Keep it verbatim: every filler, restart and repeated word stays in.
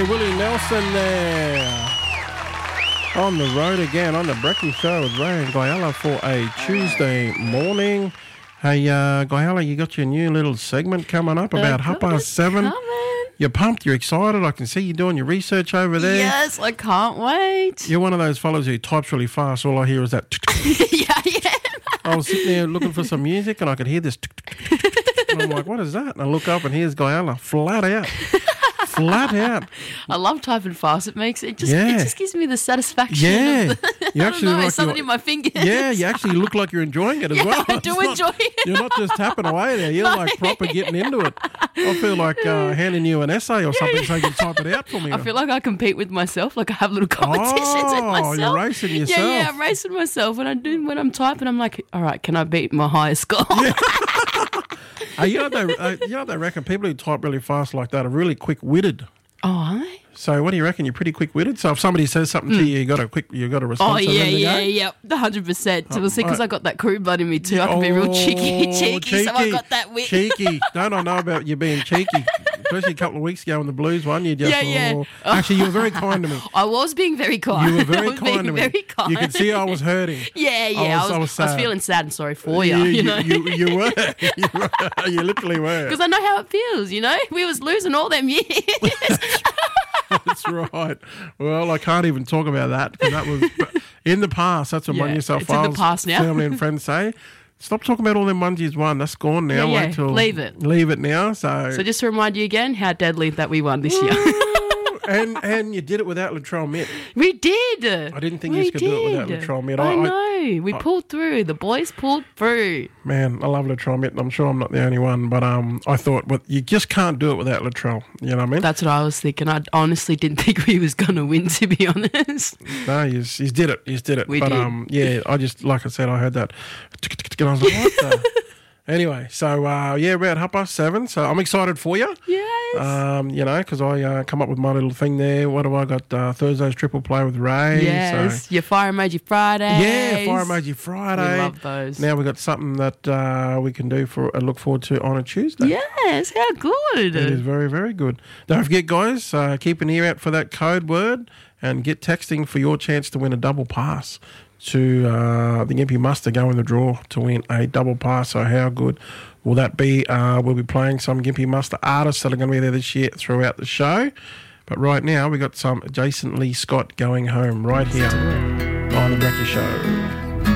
Hey, Willie Nelson there. On the road again on the Brecky Show with Ray and Guyala for a Tuesday morning. Hey, uh, Guyala, you got your new little segment coming up about half past seven. Coming. You're pumped, you're excited. I can see you doing your research over there. Yes, I can't wait. You're one of those fellows who types really fast. All I hear is that. yeah, yeah. I was sitting there looking for some music and I could hear this. And I'm like, what is that? And I look up and here's Guyala, flat out. Flat out. I love typing fast. It makes it just Yeah. it just gives me the satisfaction. Yeah. Of the, You I actually don't know, like something you're- in my fingers. Yeah, you actually look like you're enjoying it as Yeah, well. I do It's enjoy not, it. You're not just tapping away there. You're like proper getting into it. I feel like uh, handing you an essay or something so you can type it out for me. I feel like I compete with myself. Like I have little competitions Oh, with myself. you're racing Yeah, yourself. yeah, I'm racing myself. When I do, when I'm typing, I'm like, all right, can I beat my highest score? Uh, you, know they, uh, you know they reckon people who type really fast like that are really quick-witted. Oh, I. So what do you reckon? You're pretty quick-witted? So if somebody says something to you, you got to quick, you got to respond Oh to yeah, them. yeah, yeah, one hundred percent. So we'll see, because I got that crew blood in me too. I can be real cheeky, Oh, cheeky, so I got that wit. Cheeky. Don't I know about you being cheeky? Especially a couple of weeks ago in the Blues one, you just... Yeah, yeah. Oh. Actually, you were very kind to me. I was being very kind. You were I very was kind being to me. Very kind. You could see I was hurting. Yeah, yeah. I was- I was, I I was was, sad. feeling sad and sorry for you. You, You, you, know, you, you were. You were. You literally were. because I know how it feels. You know, we was losing all them years. That's right. Well, I can't even talk about that because that was in the past. That's what Yeah, my New South it's in the Wales past now. family and friends say. Stop talking about all them ones you've won. That's gone now. Yeah, yeah. Wait till Leave it. Leave it now. So, So just to remind you again, how deadly that we won this year. and and you did it without Latrell Mitt. We did. I didn't think we you could do it without did. Latrell Mitt. I, I- I- know. We pulled through. The boys pulled through. Man, I love Latrell Mitt, and I'm sure I'm not the only one. But um, I thought, well, you just can't do it without Latrell. You know what I mean? That's what I was thinking. I honestly didn't think we was going to win, to be honest. No, he's, he's did it. He's did it. We but did. um, yeah, I just like I said, I heard that, and I was like, what the? Anyway, so uh, yeah, about half past seven. So I'm excited for you. Yes. Um, you know, because I uh, come up with my little thing there. What have I got? Uh, Thursday's triple play with Ray. yes. So, Your Fire Emoji Fridays. yeah, Fire Emoji Friday. We love those. Now we've got something that uh, we can do for uh, look forward to on a Tuesday. Yes. How good. It is very, very good. Don't forget, guys, uh, keep an ear out for that code word and get texting for your chance to win a double pass to uh, the Gympie Muster go in the draw to win a double pass. So how good will that be? Uh, we'll be playing some Gympie Muster artists that are going to be there this year throughout the show. But right now, we got some Jason Lee Scott going home right here on The Brecky Show.